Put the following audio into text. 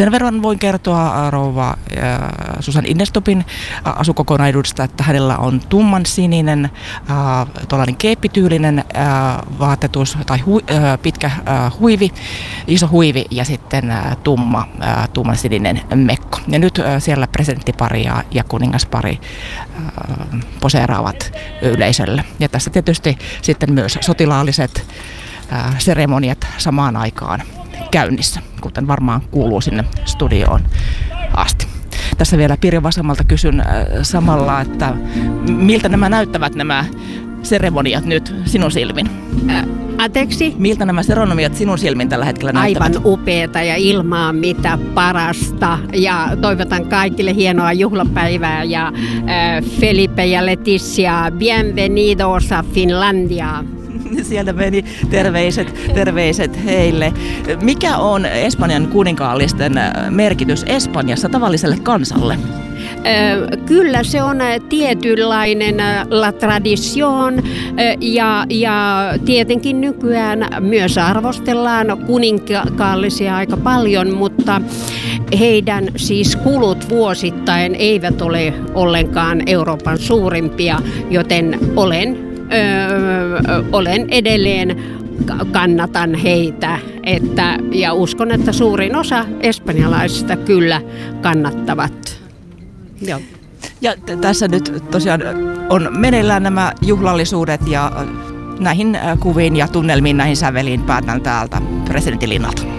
Sen verran voin kertoa rouva Susan Innestopin asukokonaisuudesta, että hänellä on tumman sininen, tuollainen keeppityylinen vaatetus tai pitkä huivi, iso huivi ja sitten tumman sininen mekko. Ja nyt siellä presidenttipari ja kuningaspari poseeraavat yleisölle. Ja tässä tietysti sitten myös sotilaalliset seremoniat samaan aikaan käynnissä, kuten varmaan kuuluu sinne studioon asti. Tässä vielä Pirjo vasemmalta kysyn samalla, että miltä nämä näyttävät nämä seremoniat nyt sinun silmin? Anteeksi? Miltä nämä seremoniat sinun silmin tällä hetkellä näyttävät? Aivan upeata ja ilmaa mitä parasta. Ja toivotan kaikille hienoa juhlapäivää ja Felipe ja Leticia, bienvenidos a Finlandia. Sieltä meni terveiset heille. Mikä on Espanjan kuninkaallisten merkitys Espanjassa tavalliselle kansalle? Kyllä se on tietynlainen la tradition ja tietenkin nykyään myös arvostellaan kuninkaallisia aika paljon, mutta heidän siis kulut vuosittain eivät ole ollenkaan Euroopan suurimpia, joten olen edelleen kannatan heitä ja uskon, että suurin osa espanjalaisista kyllä kannattavat. Joo. Ja tässä nyt tosiaan on meneillään nämä juhlallisuudet ja näihin kuviin ja tunnelmiin, näihin säveliin päätän täältä presidentinlinnalta.